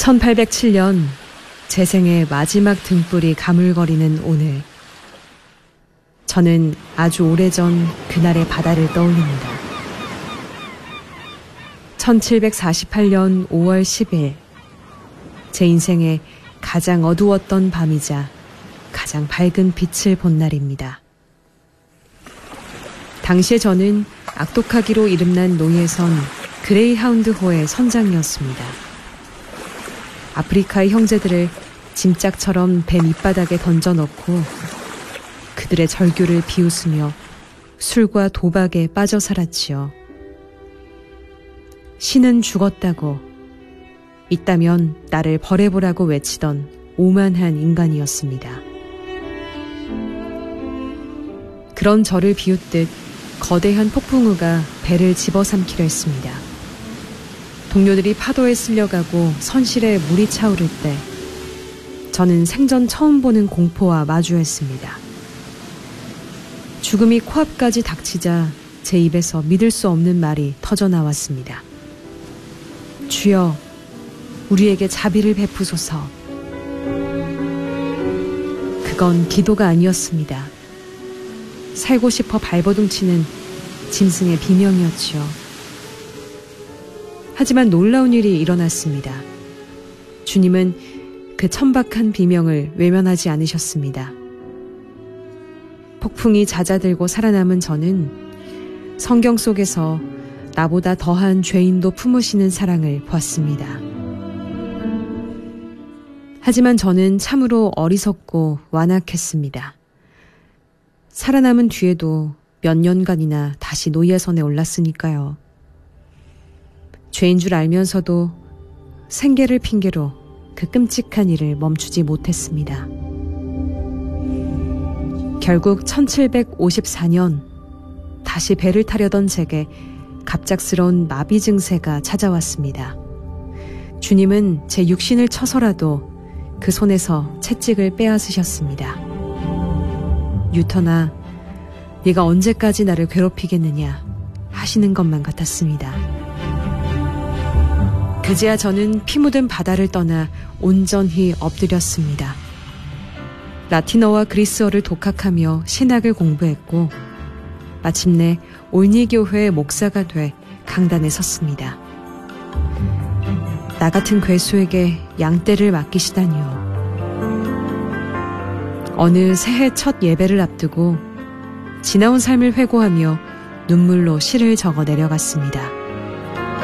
1807년 제 생의 마지막 등불이 가물거리는 오늘, 저는 아주 오래전 그날의 바다를 떠올립니다. 1748년 5월 10일, 제 인생의 가장 어두웠던 밤이자 가장 밝은 빛을 본 날입니다. 당시에 저는 악독하기로 이름난 노예선 그레이하운드호의 선장이었습니다. 아프리카의 형제들을 짐짝처럼 배 밑바닥에 던져넣고 그들의 절규를 비웃으며 술과 도박에 빠져 살았지요. 신은 죽었다고, 있다면 나를 벌해보라고 외치던 오만한 인간이었습니다. 그런 저를 비웃듯 거대한 폭풍우가 배를 집어삼키려 했습니다. 동료들이 파도에 쓸려가고 선실에 물이 차오를 때 저는 생전 처음 보는 공포와 마주했습니다. 죽음이 코앞까지 닥치자 제 입에서 믿을 수 없는 말이 터져나왔습니다. 주여, 우리에게 자비를 베푸소서. 그건 기도가 아니었습니다. 살고 싶어 발버둥치는 짐승의 비명이었지요. 하지만 놀라운 일이 일어났습니다. 주님은 그 천박한 비명을 외면하지 않으셨습니다. 폭풍이 잦아들고 살아남은 저는 성경 속에서 나보다 더한 죄인도 품으시는 사랑을 보았습니다. 하지만 저는 참으로 어리석고 완악했습니다. 살아남은 뒤에도 몇 년간이나 다시 노예선에 올랐으니까요. 죄인 줄 알면서도 생계를 핑계로 그 끔찍한 일을 멈추지 못했습니다. 결국 1754년 다시 배를 타려던 제게 갑작스러운 마비 증세가 찾아왔습니다. 주님은 제 육신을 쳐서라도 그 손에서 채찍을 빼앗으셨습니다. 뉴턴아, 네가 언제까지 나를 괴롭히겠느냐 하시는 것만 같았습니다. 그제야 저는 피 묻은 바다를 떠나 온전히 엎드렸습니다. 라틴어와 그리스어를 독학하며 신학을 공부했고 마침내 올니교회의 목사가 돼 강단에 섰습니다. 나 같은 괴수에게 양떼를 맡기시다니요. 어느 새해 첫 예배를 앞두고 지나온 삶을 회고하며 눈물로 시를 적어 내려갔습니다.